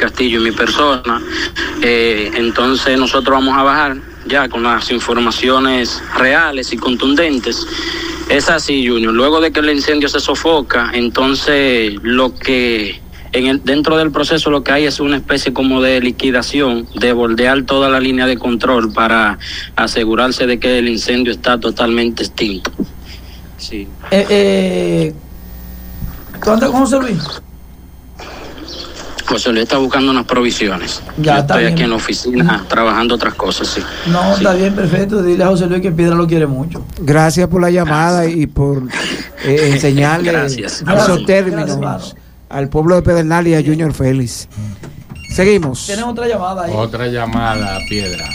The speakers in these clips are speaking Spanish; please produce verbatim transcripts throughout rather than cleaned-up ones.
Castillo y mi persona. Eh, entonces nosotros vamos a bajar ya con las informaciones reales y contundentes. Es así, Junior. Luego de que el incendio se sofoca, entonces lo que en el, dentro del proceso lo que hay es una especie como de liquidación, de bordear toda la línea de control para asegurarse de que el incendio está totalmente extinto. Sí. Eh, eh, ¿Tú andas con José Luis? José Luis está buscando unas provisiones. Ya, Yo estoy bien. aquí en la oficina trabajando otras cosas, sí. No, sí. Está bien, perfecto. Dile a José Luis que Piedra lo quiere mucho. Gracias por la llamada Gracias. y por eh, enseñarle Gracias. esos Gracias. términos Gracias, al pueblo de Pedernales y a Junior Félix. Seguimos. Tenemos otra llamada ahí. Otra llamada, Piedra.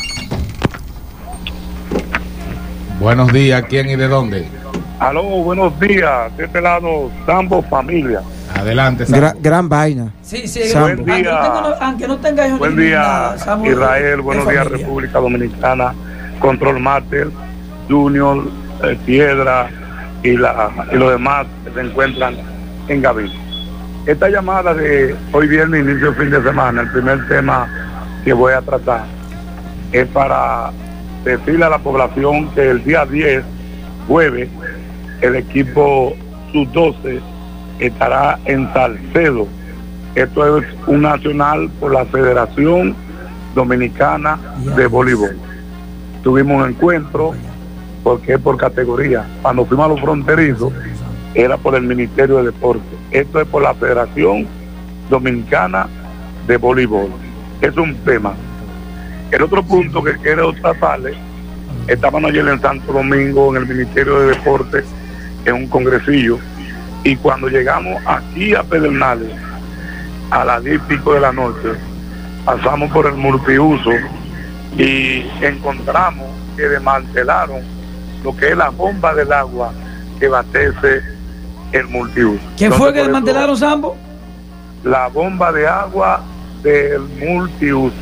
Buenos días, ¿quién y de dónde? Aló, buenos días. De este lado, Sambo Familia. Adelante, Sambo. Gra- gran vaina. Sí, sí. Sambo. Buen día. Aunque no, tengo, aunque no tenga hijos Buen ni día, nada, Sambo Israel. es Buenos días, familia. República Dominicana. Control Master, Junior, eh, Piedra y, la, y los demás que se encuentran en Gavillo. Esta llamada de hoy viernes, inicio fin de semana, el primer tema que voy a tratar es para decirle a la población que el día diez, jueves, el equipo sub doce estará en Salcedo. Esto es un nacional por la Federación Dominicana de Voleibol. Tuvimos un encuentro porque es por categoría. Cuando fuimos a los fronterizos era por el Ministerio de Deportes. Esto es por la Federación Dominicana de Voleibol. Es un tema. El otro punto que quiero tratarle, estábamos ayer en Santo Domingo en el Ministerio de Deportes en un congresillo, y cuando llegamos aquí a Pedernales a las diez y pico de la noche, pasamos por el multiuso y encontramos que desmantelaron lo que es la bomba del agua que abastece el multiuso. ¿Quién fue que desmantelaron, Sambo? La bomba de agua del multiuso.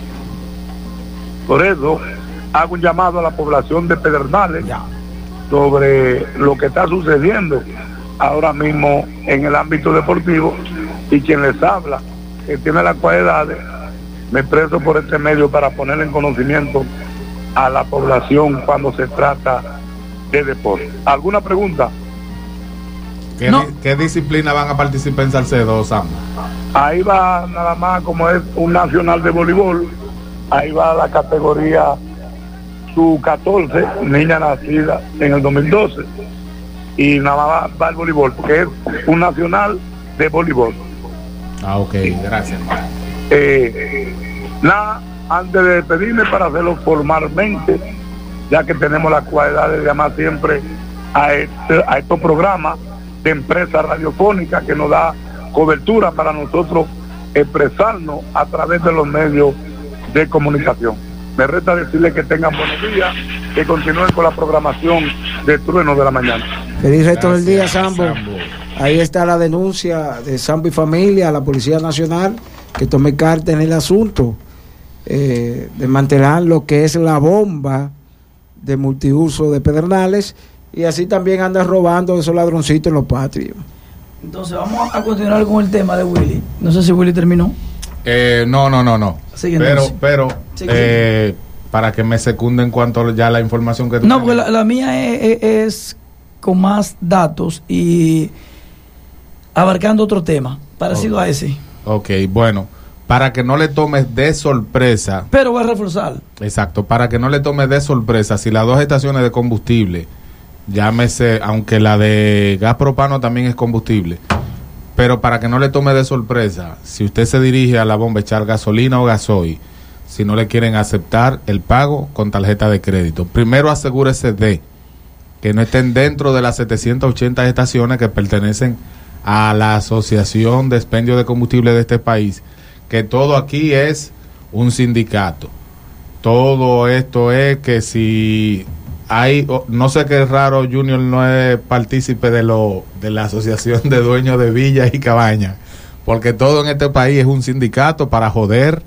Por eso hago un llamado a la población de Pedernales ya. sobre lo que está sucediendo ahora mismo en el ámbito deportivo, y quien les habla, que tiene las cualidades, me expreso por este medio para poner en conocimiento a la población cuando se trata de deporte. ¿Alguna pregunta? ¿Qué, no. di- ¿Qué disciplina van a participar en Salcedo, Sam? Ahí va nada más, como es un nacional de voleibol, ahí va la categoría sub catorce, niña nacida en el dos mil doce, y nada más va, va el voleibol, porque es un nacional de voleibol. Ah, ok, gracias. Eh, nada, antes de despedirme, para hacerlo formalmente, ya que tenemos la cualidad de llamar siempre a, este, a estos programas de empresa radiofónica que nos da cobertura para nosotros expresarnos a través de los medios de comunicación. Me resta decirles que tengan buenos días, que continúen con la programación de Trueno de la Mañana. Feliz resto del día, Sambo. Sambo. Ahí está la denuncia de Sambo y familia a la Policía Nacional, que tome carta en el asunto, eh, desmantelar lo que es la bomba de multiuso de Pedernales, y así también anda robando esos ladroncitos en los patrios. Entonces vamos a continuar con el tema de Willy. No sé si Willy terminó. Eh, no, no, no, no. Sigue, pero, entonces. pero, Sigue, eh, para que me secunde en cuanto a ya la información que tú No, tienes. porque la, la mía es, es- es con más datos y abarcando otro tema, parecido Ok. a ese. Ok, bueno, para que no le tomes de sorpresa, Pero voy a reforzar. exacto, para que no le tomes de sorpresa, si las dos estaciones de combustible, llámese, aunque la de gas propano también es combustible, pero para que no le tome de sorpresa, si usted se dirige a la bomba a echar gasolina o gasoil, si no le quieren aceptar el pago con tarjeta de crédito, primero asegúrese de que no estén dentro de las setecientas ochenta estaciones que pertenecen a la Asociación de Expendio de Combustible de este país, que todo aquí es un sindicato. Todo esto es que si hay, oh, no sé qué raro, Junior no es partícipe de lo de la Asociación de Dueños de Villas y Cabañas, porque todo en este país es un sindicato para joder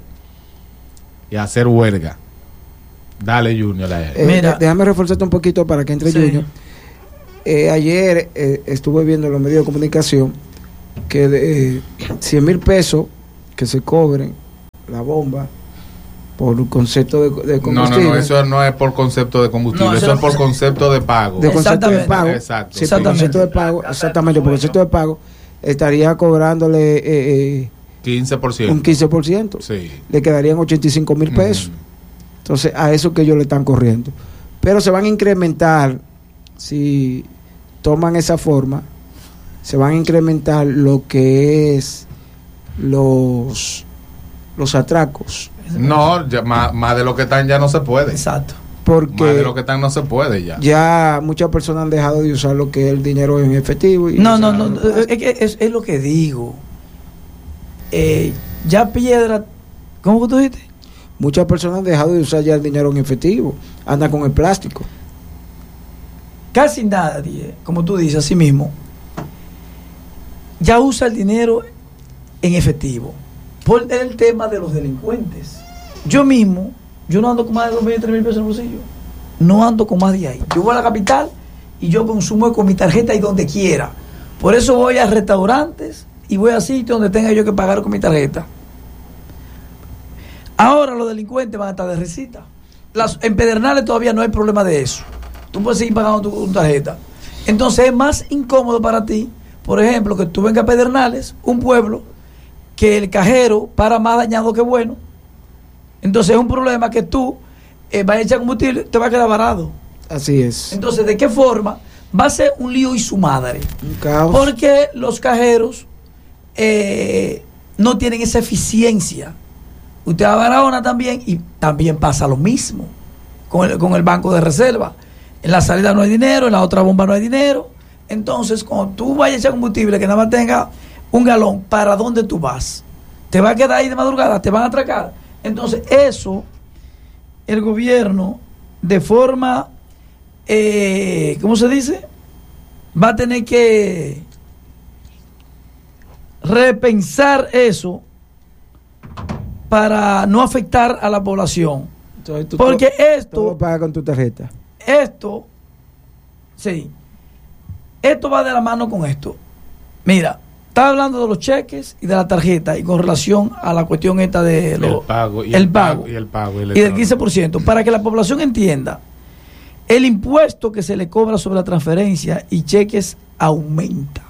y hacer huelga. Dale, Junior. a él. Eh, Mira. de- déjame reforzarte un poquito para que entre Sí. Junior. Eh, ayer eh, estuve viendo en los medios de comunicación que de eh, cien mil pesos que se cobren la bomba, por concepto de, de No, combustible. no, no, eso no es por concepto de combustible, No, eso, eso es por no- concepto de pago. De concepto de Exactamente. pago. Exacto. Sí, por Exactamente. concepto de pago, exactamente, por concepto de pago, estaría cobrándole eh, eh, quince por ciento. un quince por ciento. Sí. Le quedarían ochenta y cinco mil pesos. Ujú. Entonces, a eso que ellos le están corriendo. Pero se van a incrementar, si toman esa forma, se van a incrementar lo que es los, los atracos. No, ya, más, más de lo que están ya no se puede. Exacto. Porque Más de lo que están no se puede ya. ya muchas personas han dejado de usar lo que es el dinero en efectivo. Y No, no, usan no, lo es, que es, es lo que digo. Eh, ya piedra, ¿cómo que tú dijiste? Muchas personas han dejado de usar ya el dinero en efectivo. Andan con el plástico. Casi nadie, como tú dices, así mismo, ya usa el dinero en efectivo. Por el tema de los delincuentes. Yo mismo, yo no ando con más de dos mil, tres mil pesos en el bolsillo. No ando con más de ahí. Yo voy a la capital y yo consumo con mi tarjeta y donde quiera. Por eso voy a restaurantes y voy a sitios donde tenga yo que pagar con mi tarjeta. Ahora los delincuentes van a estar de risita. Las, en Pedernales todavía no hay problema de eso. Tú puedes seguir pagando tu, tu tarjeta. Entonces es más incómodo para ti, por ejemplo, que tú vengas a Pedernales, un pueblo, que el cajero para más dañado que bueno. Entonces es un problema que tú eh, vas a echar combustible, te va a quedar varado. Así es. Entonces, ¿de qué forma? Va a ser un lío y su madre. Un caos. Porque los cajeros eh, no tienen esa eficiencia. Usted va a Barahona también y también pasa lo mismo con el, con el banco de reserva. En la salida no hay dinero, en la otra bomba no hay dinero. Entonces, cuando tú vayas a echar combustible que nada más tenga un galón, ¿para dónde tú vas? ¿Te va a quedar ahí de madrugada? ¿Te van a atracar? Entonces, eso, el gobierno, de forma, eh, ¿cómo se dice? Va a tener que repensar eso para no afectar a la población. Entonces, tú Porque todo- esto, todo lo pagas con tu tarjeta. esto, sí, esto va de la mano con esto. Mira, estaba hablando de los cheques y de la tarjeta y con relación a la cuestión esta de lo- el pago y el el pago, pago y el pago y del electrónico. quince por ciento, para que la población entienda, el impuesto que se le cobra sobre la transferencia y cheques aumenta.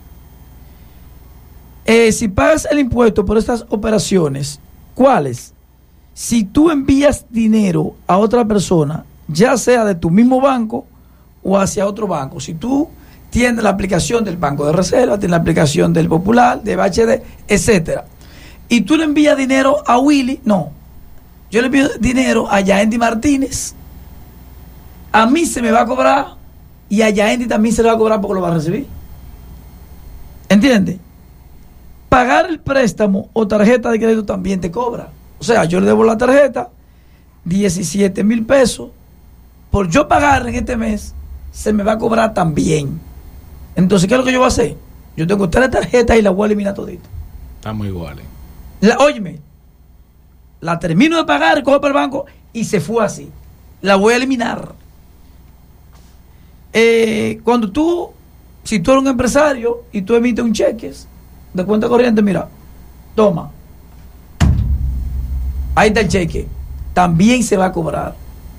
Eh, si pagas el impuesto por estas operaciones, ¿cuáles? Si tú envías dinero a otra persona, ya sea de tu mismo banco o hacia otro banco, si tú tienes la aplicación del Banco de Reserva, tienes la aplicación del Popular, de B H D, etcétera, y tú le envías dinero a Willy, no, yo le envío dinero a Yaendi Martínez, a mí se me va a cobrar y a Yaendi también se le va a cobrar porque lo va a recibir. ¿Entiendes? Pagar el préstamo o tarjeta de crédito también te cobra. O sea, yo le debo la tarjeta diecisiete mil pesos. Por yo pagar en este mes, se me va a cobrar también. Entonces, ¿qué es lo que yo voy a hacer? Yo tengo tres tarjetas y las voy a eliminar toditas. Estamos iguales. La, óyeme, la termino de pagar, cojo para el banco y se fue así. La voy a eliminar. Eh, cuando tú, si tú eres un empresario y tú emites un cheque de cuenta corriente, mira, toma. Ahí está el cheque. También se va a cobrar.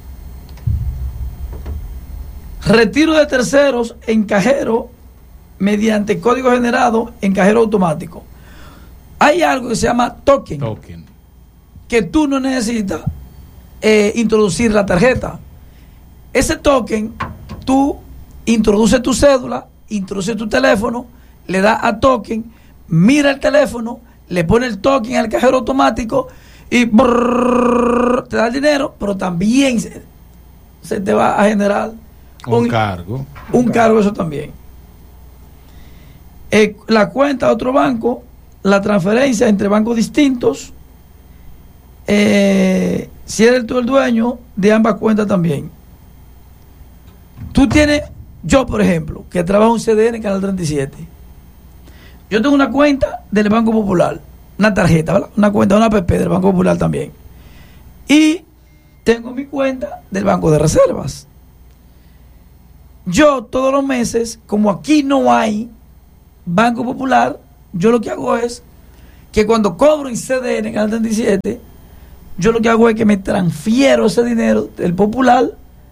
Retiro de terceros en cajero mediante código generado en cajero automático. Hay algo que se llama token, Token. que tú no necesitas eh, introducir la tarjeta. Ese token, tú introduces tu cédula, introduces tu teléfono, le das a token, mira el teléfono, le pone el token al cajero automático y brrr, te da el dinero, pero también se, se te va a generar Un, un, cargo. un cargo, eso también. Eh, la cuenta a otro banco, la transferencia entre bancos distintos, eh, si eres tú el dueño de ambas cuentas también. Tú tienes, yo por ejemplo, que trabajo en C D N, Canal treinta y siete, yo tengo una cuenta del Banco Popular, una tarjeta, ¿verdad? Una cuenta, una app del Banco Popular también. Y tengo mi cuenta del Banco de Reservas. Yo todos los meses, como aquí no hay Banco Popular, yo lo que hago es que cuando cobro en C D N, en el treinta y siete, yo lo que hago es que me transfiero ese dinero del Popular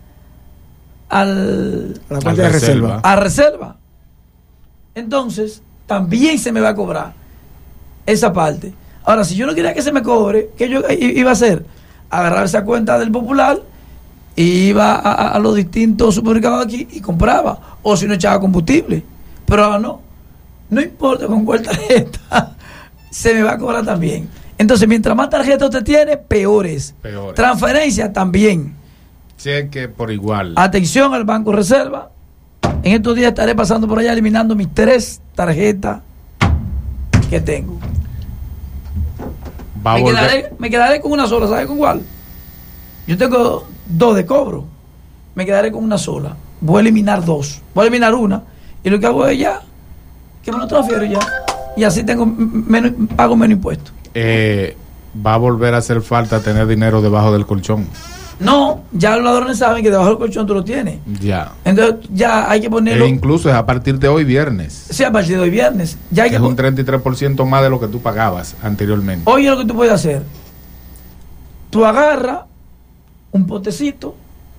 al, a la cuenta de reserva. A reserva. Entonces, también se me va a cobrar esa parte. Ahora, si yo no quería que se me cobre, ¿qué yo iba a hacer? Agarrar esa cuenta del Popular y iba a, a, a los distintos supermercados aquí y compraba. O si no, echaba combustible. Pero ahora no. No importa con cuál tarjeta, se me va a cobrar también. Entonces, mientras más tarjeta usted tiene, peor es. Peor. Transferencia también. Cheque por igual. Atención al Banco Reserva. En estos días estaré pasando por allá eliminando mis tres tarjetas que tengo. Va a me, volver. quedaré, me quedaré con una sola. ¿Sabe con cuál? Yo tengo dos de cobro. Me quedaré con una sola. Voy a eliminar dos. Voy a eliminar una. Y lo que hago es ya que me lo transfiero ya. Y así tengo menos, pago menos impuestos. Eh, va a volver a hacer falta tener dinero debajo del colchón. No, ya los ladrones saben que debajo del colchón tú lo tienes. Ya. Entonces ya hay que ponerlo. E incluso es a partir de hoy viernes. Sí, a partir de hoy viernes. Ya hay Es que un treinta y tres por ciento más de lo que tú pagabas anteriormente. Oye, lo que tú puedes hacer. Tú agarras un potecito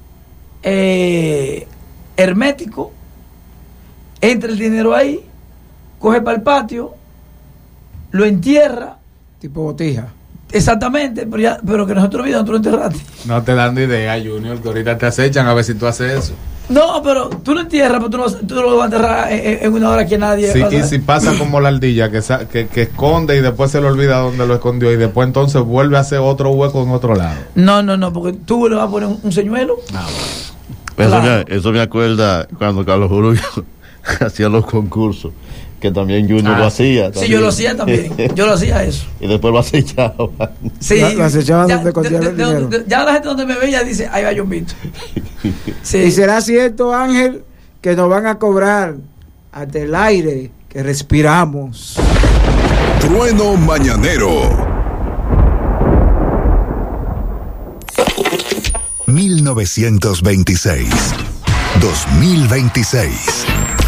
eh, hermético, entra el dinero ahí, coge para el patio, lo entierra. Tipo botija. Exactamente, pero, ya, pero que nosotros vimos, tú lo enterraste. No te dan ni idea, Junior, que ahorita te acechan a ver si tú haces eso. No, pero tú lo entierras, pero tú no, tú no lo vas a enterrar en, en una hora que nadie... Sí, va a y si pasa como la ardilla, que, sa- que, que esconde y después se le olvida dónde lo escondió y después entonces vuelve a hacer otro hueco en otro lado. No, no, no, porque tú le vas a poner un, un señuelo. No. Eso, Claro. me, eso me acuerda cuando Carlos Jurullo hacía los concursos, que también Junior Ah, lo hacía. Sí, también. yo lo hacía también. Yo lo hacía eso. Y después lo acechaban. Sí. Lo- lo acechaban Ya- donde escondían de- el de- dinero. de- Ya la gente donde me ve ya dice, ahí va Yombito. Sí. ¿Y será cierto, Ángel, que nos van a cobrar hasta el aire que respiramos? Trueno Mañanero. mil novecientos veintiséis. dos mil veintiséis.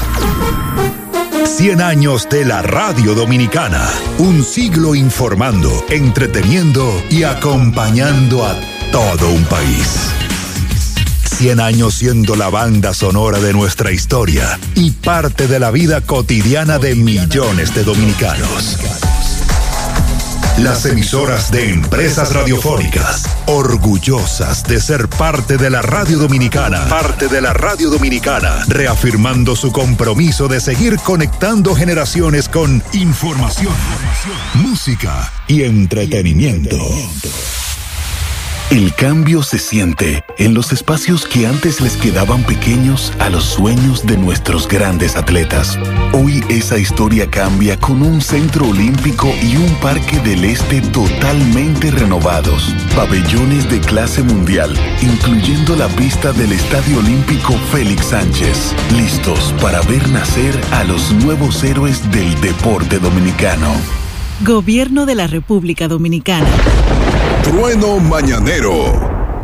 cien años de la radio dominicana. Un siglo informando, entreteniendo y acompañando a todo un país. cien años siendo la banda sonora de nuestra historia y parte de la vida cotidiana de millones de dominicanos. Las emisoras de Empresas Radiofónicas, orgullosas de ser parte de la radio dominicana, parte de la radio dominicana, reafirmando su compromiso de seguir conectando generaciones con información, música y entretenimiento. El cambio se siente en los espacios que antes les quedaban pequeños a los sueños de nuestros grandes atletas. Hoy esa historia cambia con un centro olímpico y un parque del este totalmente renovados. Pabellones de clase mundial, incluyendo la pista del Estadio Olímpico Félix Sánchez. Listos para ver nacer a los nuevos héroes del deporte dominicano. Gobierno de la República Dominicana. Trueno Mañanero.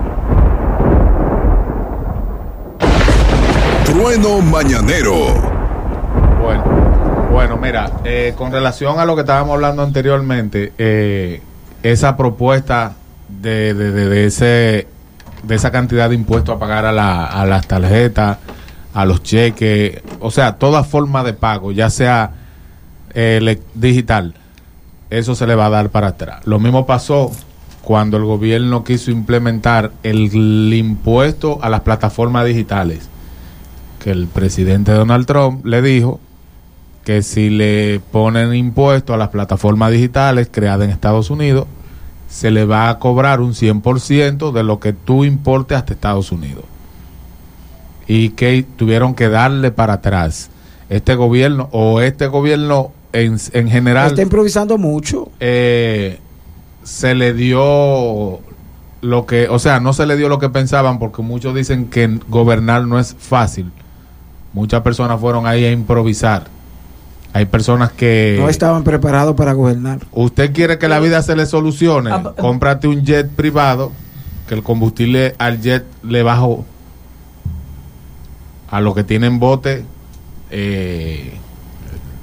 Trueno Mañanero. Bueno, bueno, mira, eh, con relación a lo que estábamos hablando anteriormente, eh, esa propuesta de, de, de, de ese de esa cantidad de impuestos a pagar a, la, a las tarjetas, a los cheques, o sea, toda forma de pago, ya sea eh, le- digital, eso se le va a dar para atrás. Lo mismo pasó cuando el gobierno quiso implementar el, el impuesto a las plataformas digitales, que el presidente Donald Trump le dijo que si le ponen impuesto a las plataformas digitales creadas en Estados Unidos, se le va a cobrar un cien por ciento de lo que tú importes hasta Estados Unidos. Y que tuvieron que darle para atrás. Este gobierno, o este gobierno en, en general... Está improvisando mucho. Eh, se le dio lo que, o sea, no se le dio lo que pensaban, porque muchos dicen que gobernar no es fácil. Muchas personas fueron ahí a improvisar. Hay personas que No estaban preparados para gobernar. usted quiere que la vida se le solucione, Ah, ah. cómprate un jet privado, que el combustible al jet le bajó. A los que tienen bote, eh,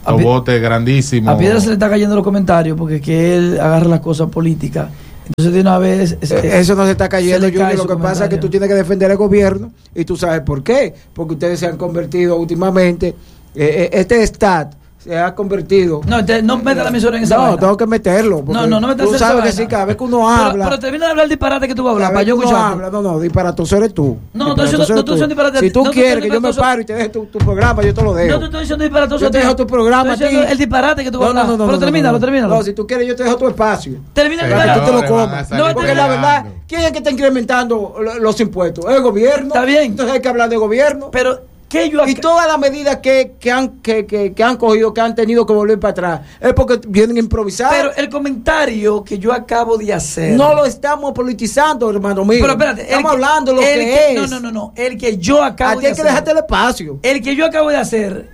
Los botes grandísimos. A Piedra se le está cayendo los comentarios porque es que él agarra las cosas políticas. Entonces de una vez... Es, eh, eso no se está cayendo, Junior. Lo que pasa es que tú tienes que defender el gobierno y tú sabes por qué. Porque ustedes se han convertido últimamente... Eh, este stat se ha convertido... No, te, no meta la emisora en esa No, vaina. tengo que meterlo. No, no, no metas tú esa sabes que vaina. sí, cada vez que uno habla... Pero, pero termina de hablar el disparate que tú vas a hablar, para yo uno escucharte. habla, no, no, disparatoso eres tú. No, no, no, no, tú son disparate. Si tú no, quieres que yo me disparatoso. paro y te deje tu, tu programa, yo te lo dejo. No, te estoy diciendo disparatoso. Yo te dejo tu programa Estoy diciendo el disparate que tú vas a no, hablar. no, no, pero no, termínalo, no, no. termínalo. No, si tú quieres yo te dejo tu espacio. Termina el para que tú te lo Van a comas. salir No, Porque la peleando. verdad, ¿quién es que está incrementando lo- los impuestos? El gobierno. Está bien. Entonces hay que hablar de gobierno. Pero... ¿Qué yo Y todas las medidas que, que, han, que, que, que han cogido, que han tenido que volver para atrás, es porque vienen improvisados. Pero el comentario que yo acabo de hacer... No lo estamos politizando, hermano mío. Pero espérate. Estamos el que- hablando de lo el que, es. No, no, no, no. El que yo acabo A de ti hay que hacer... dejarte el espacio. El que yo acabo de hacer...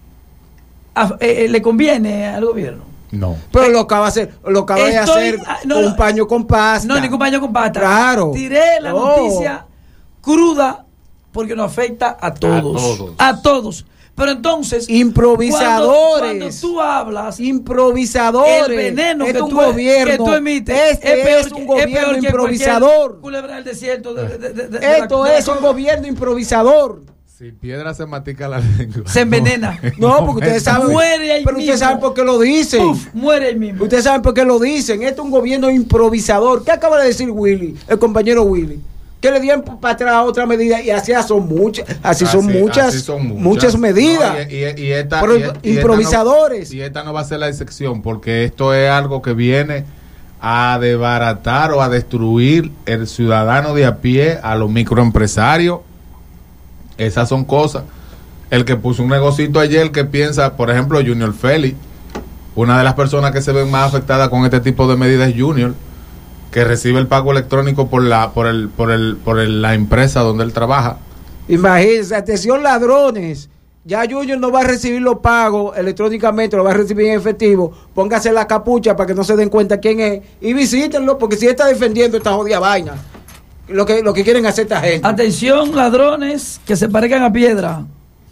a- eh, eh, ¿le conviene al gobierno? No. Pero lo acaba de hacer, lo acaba de Estoy- hacer ah, no, con no. un paño con pasta. No, ningún paño con pasta. Claro. Tiré la No. noticia cruda porque nos afecta a todos. A todos. A todos. Pero entonces... Improvisadores. Cuando, cuando tú hablas... Improvisadores. El veneno Este que, es tú, un gobierno. que tú emites Este es peor, es un que- gobierno es peor que improvisador. cualquier culebra del desierto de, de, de, de- de Esto la- de es la- un gobierno improvisador. Si Piedra se matica la lengua. Se envenena. No, porque ustedes saben. Muere ahí pero mismo. ustedes saben por qué lo dicen. Uf, muere ahí mismo. Ustedes saben por qué lo dicen. Esto es un gobierno improvisador. ¿Qué acaba de decir Willy, el compañero Willy? Que le dieron para atrás otra medida y así son muchas, así, son muchas, así son muchas, medidas. No, y, y- y esta, Pero y- y esta improvisadores. no- y esta no va a ser la excepción, porque esto es algo que viene a desbaratar o a destruir el ciudadano de a pie, a los microempresarios. Esas son cosas. El que puso un negocito ayer que piensa, por ejemplo, Junior Félix, una de las personas que se ven más afectadas con este tipo de medidas es Junior, que recibe el pago electrónico por la por el por el por el- la empresa donde él trabaja. Imagínense, atención ladrones. Ya Junior no va a recibir los pagos electrónicamente, lo va a recibir en efectivo. Póngase la capucha para que no se den cuenta quién es y visítenlo, porque si está defendiendo esta jodida vaina, lo que, lo que quieren hacer esta gente. Atención, ladrones que se parezcan a piedra.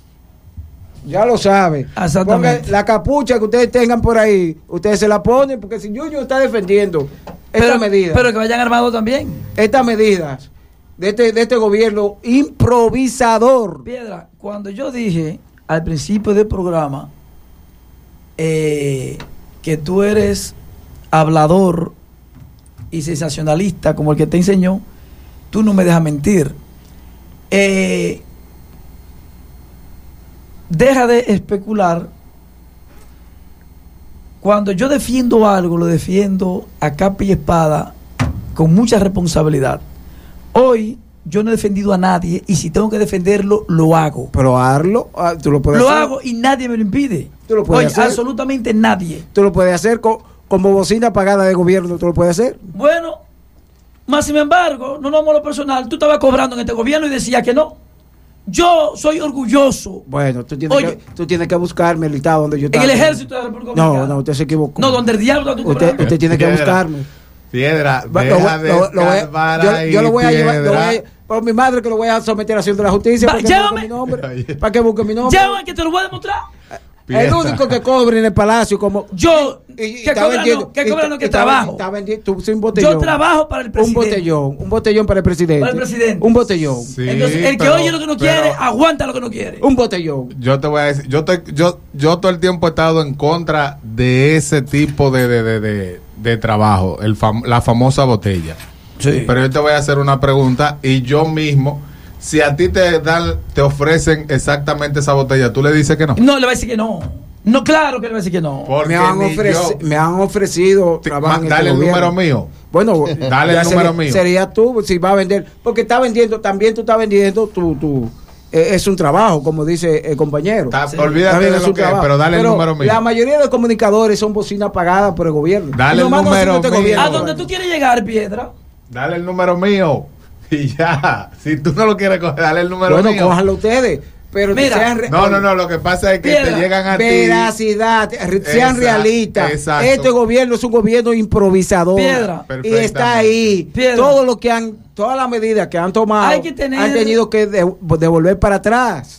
Ya lo sabe. Exactamente. Pongan la capucha que ustedes tengan por ahí, ustedes se la ponen, porque si Junior está defendiendo esta Pero, medida, pero que vayan armados también. estas medidas de este, de este gobierno improvisador. Piedra, cuando yo dije al principio del programa eh, que tú eres hablador y sensacionalista como el que te enseñó, tú no me dejas mentir. Eh, deja de especular. Cuando yo defiendo algo, lo defiendo a capa y espada con mucha responsabilidad. Hoy yo no he defendido a nadie y si tengo que defenderlo, lo hago. Pero hazlo, ah, tú lo puedes Lo hacer. hago y nadie me lo impide. Tú lo puedes Oye, hacer. absolutamente nadie. Tú lo puedes hacer co- como bocina pagada de gobierno, tú lo puedes hacer. Bueno, más sin embargo, no nos vamos a lo personal. Tú estabas cobrando en este gobierno y decías que no. Yo soy orgulloso. Bueno, tú tienes, Oye. que, tú tienes que buscarme el listado donde yo En estaba. el ejército de la República No, Dominicana. no, usted se equivocó. No, donde el diablo tú Usted, cobrando. usted tiene que Piedra. buscarme. Piedra, Va- lo- deja de lo- lo voy a- escarbar yo, ahí, yo lo voy a llevar, lo voy Piedra. a- por mi madre que lo voy a someter a acción de la justicia Va, para que llámame. busque mi nombre. Para que busque mi nombre. Llama que te lo voy a demostrar. El Piedra. único que cobre en el palacio como Yo, y- y que está cobra vendiendo- no, que y- cobra no, y que está trabajo. vendi- está vendi- tú, sí, un botellón. Yo trabajo para el un presidente. botellón, un botellón para el presidente. Para el presidente. Un botellón. Sí, Entonces, el que pero- oye lo que no pero quiere, aguanta lo que no quiere. Un botellón. Yo te voy a decir, yo, te, yo, yo todo el tiempo he estado en contra de ese tipo de, de, de, de, de trabajo, el fam- la famosa botella. Sí. Pero yo te voy a hacer una pregunta y yo mismo, si a ti te dan, te ofrecen exactamente esa botella, tú le dices que no. No, le va a decir que no. No, claro que le va a decir que no. Porque Me han, ni ofreci- yo- me han ofrecido Te- trabajo ma- en dale este el gobierno. número mío. Bueno, Dale ya el sería, número mío. sería tú si va a vender, porque está vendiendo, también tú estás vendiendo tu, tu eh, es un trabajo, como dice el compañero. Está- Sí. olvídate Está bien, de es lo un que es, trabajo. pero dale el número mío. La mayoría de los comunicadores son bocinas pagadas por el gobierno. Dale Y el nomás no número sirve este mío. gobierno. A donde tú quieres llegar, Piedra. Dale el número mío. Y ya. Si tú no lo quieres coger, dale el número Bueno, mío. cójanlo ustedes. Pero que Mira. sean re- No, no, no. Lo que pasa es que Piedra, te llegan a ti. veracidad, re- sean Exacto, realistas. exacto. Este gobierno es un gobierno improvisador. Piedra. Y Perfectamente. está ahí. Piedra. Todo lo que han, todas las medidas que han tomado Hay que tener- han tenido que de- devolver para atrás.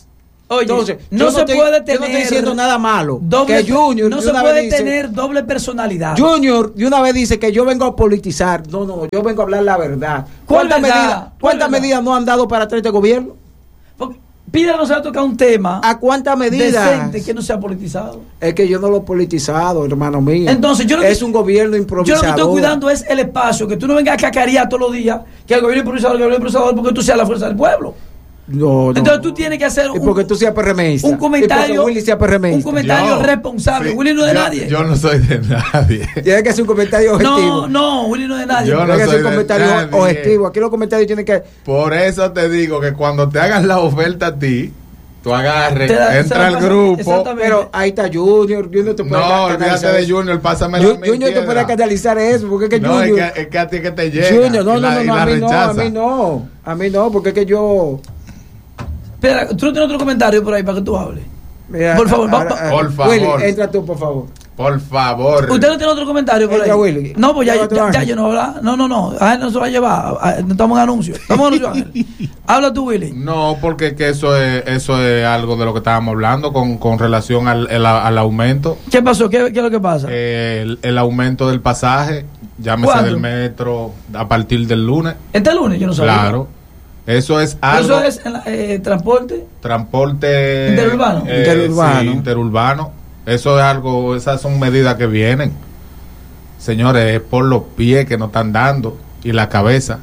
Oye, Entonces, no yo se estoy- puede yo tener no estoy diciendo nada malo. doble- que Junior no de se una puede vez dice- tener doble personalidad. Junior de una vez dice que yo vengo a politizar. No, no, yo vengo a hablar la verdad. ¿Cuál ¿Cuántas verdad? medidas, ¿Cuál cuántas verdad? medidas no han dado para este gobierno? Porque Piedra no se va a tocar un tema ¿A cuántas medidas? decente que no sea politizado. Es que yo no lo he politizado, hermano mío. Entonces, yo lo que- es un gobierno Yo lo improvisador. que estoy cuidando es el espacio, que tú no vengas a cacarear todos los días que el gobierno improvisador, que el gobierno improvisador, porque tú seas la fuerza del pueblo. No, no. Entonces tú tienes que hacer Y un, porque tú seas PRMista. un comentario, Y porque Willy sea PRMista. un comentario Yo- responsable. sí, Willy no es de yo- nadie. Yo no soy de nadie. Tiene que ser un comentario objetivo. no, no, Willy no es de nadie. Yo no Tiene que ser soy un de comentario nadie. objetivo. Aquí los comentarios tienen que. Por eso te digo que cuando te hagan la oferta a ti, tú agarres, Te da- entra al exactamente, grupo. exactamente. Pero ahí está Junior. Junior te puede No, canalizar olvídate de eso. Junior, pásame Ju- la Junior te puede canalizar eso. Porque es que No, Junior. es que, es que a ti que te llega. Junior, no, y no, la- no, y no, la a mí no, a rechaza. mí no. A mí no, porque es que yo. Espera, tú no tienes otro comentario por ahí para que tú hables. Mira, Por favor, ahora- va- va- Por favor. Willy, entra tú, por favor. Por favor. ¿Usted no tiene otro comentario por Entra, ahí? Willy. No, pues ya, Llévate ya, a ya Ángel. yo no voy a hablar. No, no, no. Ángel no se va a llevar. Ah, no estamos en anuncio. Estamos en anuncio, Ángel. Habla tú, Willy. No, porque que eso es eso es algo de lo que estábamos hablando con, con relación al, el- al aumento. ¿Qué pasó? ¿Qué, qué es lo que pasa? Eh, el, el aumento del pasaje, llámese ¿Cuándo? del metro, a partir del lunes. Este lunes yo no sabía. Claro. Eso es algo. Eso es en la- eh, transporte. Transporte Interurbano. eh, Interurbano. sí, interurbano. Eso es algo, esas son medidas que vienen. Señores, es por los pies que nos están dando y la cabeza.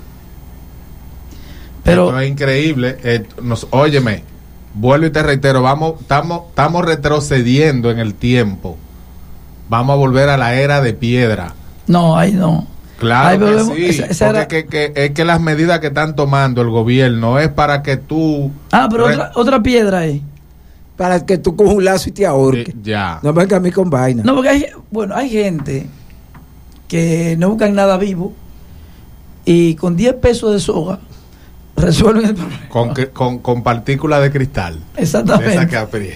Pero Esto es increíble. Eh, nos, óyeme, vuelvo y te reitero, vamos, estamos, estamos retrocediendo en el tiempo. Vamos a volver a la era de piedra. no, ahí no. Claro Ahí que volvemos. sí, Esa- esa porque era- que, que- es que las medidas que están tomando el gobierno es para que tú... Ah, pero re- otra, otra piedra ahí. Para que tú cojas un lazo y te ahorques. Eh, ya. No venga a mí con vaina. No, porque hay, bueno, hay gente que no buscan nada vivo y con diez pesos de soga resuelven el problema. Con, que- con, con partículas de cristal. Exactamente. Esa que aprie-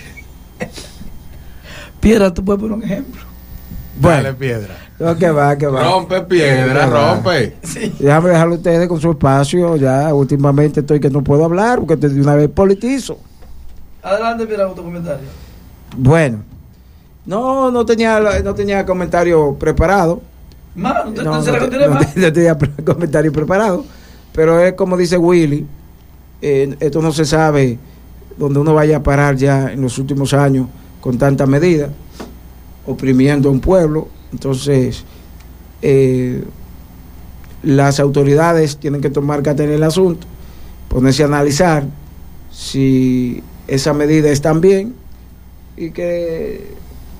Piedra, tú puedes poner un ejemplo. Bueno. Dale piedra. No, que va, que va. Rompe piedra, Que va. rompe. Sí. Déjame dejarlo a ustedes con su espacio. Ya últimamente estoy que no puedo hablar porque de una vez politizo. Adelante, Piedra, con tu comentario. Bueno, no, no tenía, no tenía comentario preparado. Mano, ¿usted No, no, no, se la te- contiene no más? te- no tenía pre- comentario preparado. Pero es como dice Willy, eh, esto no se sabe dónde uno vaya a parar ya en los últimos años con tantas medidas, oprimiendo a un pueblo. Entonces, eh, las autoridades tienen que tomar carta en el asunto, ponerse a analizar si esas medidas están bien y que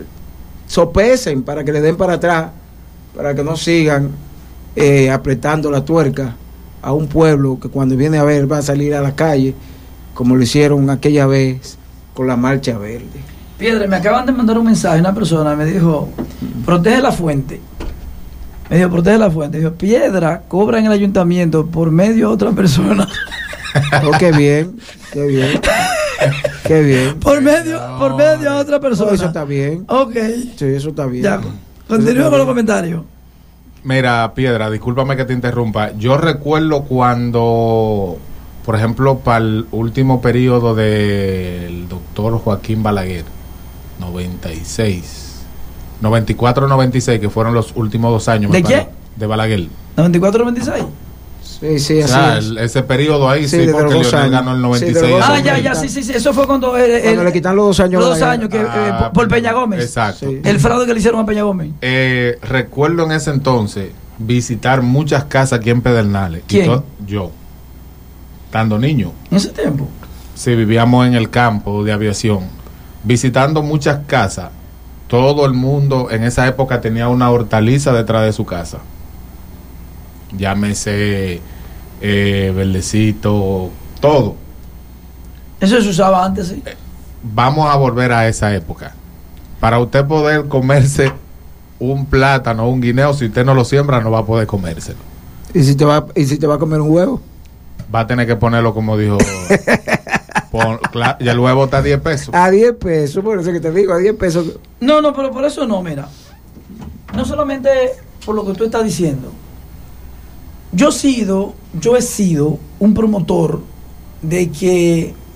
sopesen para que le den para atrás, para que no sigan eh, apretando la tuerca a un pueblo que cuando viene a ver va a salir a la calle como lo hicieron aquella vez con la marcha verde. Piedra, me acaban de mandar un mensaje, una persona me dijo, protege la fuente. Me dijo, protege la fuente. Dijo, Piedra cobra en el ayuntamiento por medio de otra persona. Oh, qué bien, qué bien, qué bien. por medio, por medio de otra persona. Oh, eso está bien. Ok. Sí, eso está bien. Ya, Eso continúa está con los bien. comentarios. Mira, Piedra, discúlpame que te interrumpa. Yo recuerdo cuando, por ejemplo, para el último periodo del doctor Joaquín Balaguer, noventa y seis, noventa y cuatro noventa y seis, que fueron los últimos dos años. me ¿De parece, quién? De Balaguer. noventa y cuatro noventa y seis. Sí, sí, O así sea, es. el- ese periodo ahí, Sí, sí, desde porque los dos Leonel años. ganó el noventa y Sí, de seis. los dos Ah, al ya, noventa. ya, sí, sí, sí. Eso fue cuando. eh, Cuando el- le quitan los dos años. los dos a la- años que, eh, Ah, por- por Peña Gómez. Exacto. Sí. El fraude que le hicieron a Peña Gómez. Eh, recuerdo en ese entonces visitar muchas casas aquí en Pedernales. Y ¿Quién? to- yo, estando niño. En ese tiempo. Sí, vivíamos en el campo de aviación, visitando muchas casas. Todo el mundo en esa época tenía una hortaliza detrás de su casa. Llámese eh, verdecito, todo. Eso se usaba antes, sí. Vamos a volver a esa época. Para usted poder comerse un plátano o un guineo, si usted no lo siembra, no va a poder comérselo. ¿Y si te va, y si te va a comer un huevo? Va a tener que ponerlo como dijo. pon- cla- y el huevo está a diez pesos. A diez pesos, por eso que te digo, a diez pesos. No, no, pero por eso no, mira. No solamente por lo que tú estás diciendo. Yo he sido, yo he sido un promotor de que